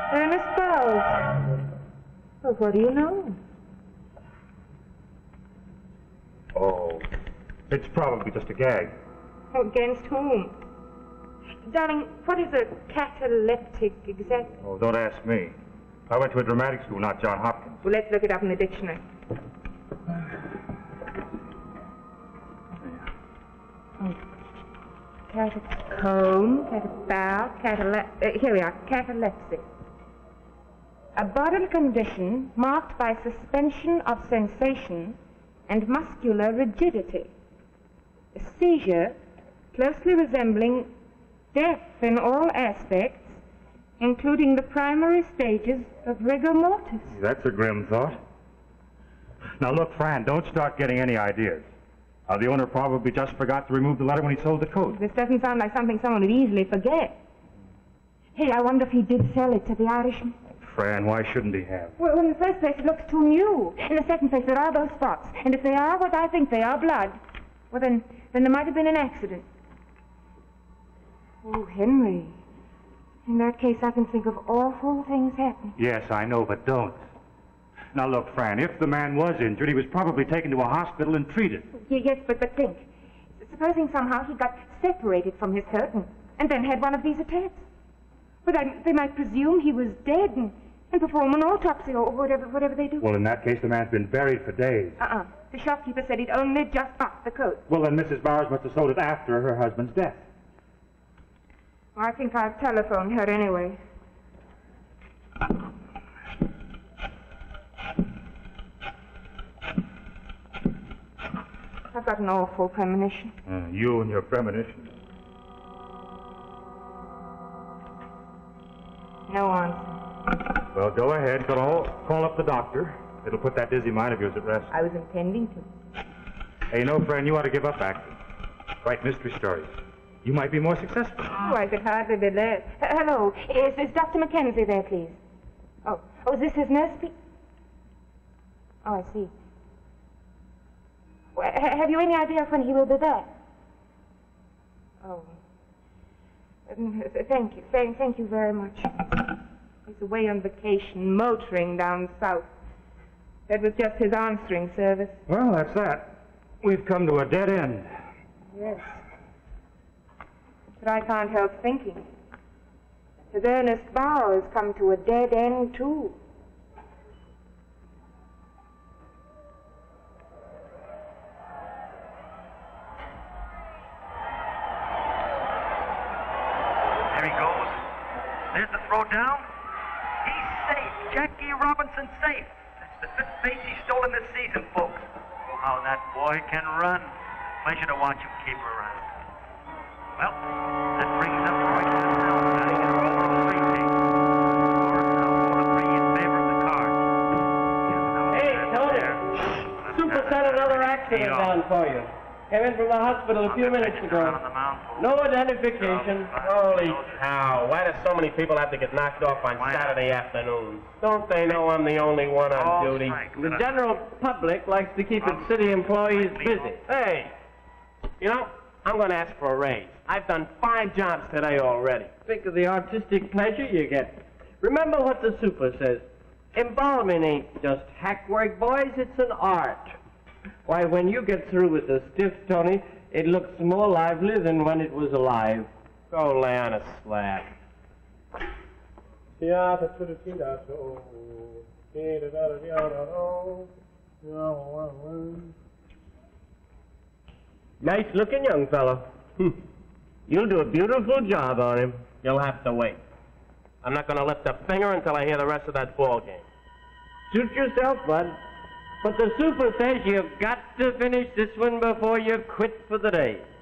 Ernest Bowles. Well, what do you know? Oh, it's probably just a gag. Against whom? Darling, what is a cataleptic exactly? Oh, don't ask me. I went to a dramatic school, not John Hopkins. Well, let's look it up in the dictionary. Catacomb, catabout, here we are, catalepsy. A bodily condition marked by suspension of sensation and muscular rigidity. A seizure closely resembling death in all aspects, including the primary stages of rigor mortis. That's a grim thought. Now look, Fran, don't start getting any ideas. The owner probably just forgot to remove the letter when he sold the coat. This doesn't sound like something someone would easily forget. Hey, I wonder if he did sell it to the Irishman. Fran, why shouldn't he have? Well, in the first place, it looks too new. In the second place, there are those spots. And if they are what I think they are, blood, well, then there might have been an accident. Oh, Henry. In that case, I can think of awful things happening. Yes, I know, but don't. Now, look, Fran, if the man was injured, he was probably taken to a hospital and treated. Yes, but think. Supposing somehow he got separated from his coat and then had one of these attacks. But they might presume he was dead and perform an autopsy or whatever they do. Well, in that case, the man's been buried for days. The shopkeeper said he'd only just bought the coat. Well, then Mrs. Bowers must have sold it after her husband's death. I think I'll telephone her anyway. I've got an awful premonition. You and your premonition. No answer. Well, go ahead. Call up the doctor. It'll put that dizzy mind of yours at rest. I was intending to. Hey, you know, friend, you ought to give up acting. Write mystery stories. You might be more successful. Oh, I could hardly be less. Hello, is Dr. Mackenzie there, please? Oh, is this his nurse? Oh, I see. Well, have you any idea when he will be back? Oh. Thank you. Thank you very much. He's away on vacation, motoring down south. That was just his answering service. Well, that's that. We've come to a dead end. Yes. But I can't help thinking. Has Ernest Bowers come to a dead end, too? There he goes. There's the throw down. He's safe. Jackie Robinson safe. That's the fifth base he's stolen this season, folks. Oh, how that boy can run. Pleasure to watch him keep her around. Well, that brings up Roy Snell batting in row number 3, King. Score now 4-3 in favor of the Cards. Hey, Tony! Super sent another accident down for you. Came in from the hospital a few minutes ago. No identification. Holy cow. Why do so many people have to get knocked off on Saturday afternoons? Don't they know I'm the only one on duty? The general public likes to keep its city employees busy. Hey, you know, I'm going to ask for a raise. I've done 5 jobs today already. Think of the artistic pleasure you get. Remember what the super says. Embalming ain't just hack work, boys. It's an art. Why, when you get through with the stiff, Tony, it looks more lively than when it was alive. Go lay on a slab. Nice-looking young fellow. You'll do a beautiful job on him. You'll have to wait. I'm not going to lift a finger until I hear the rest of that ball game. Suit yourself, bud. But the super says you've got to finish this one before you quit for the day.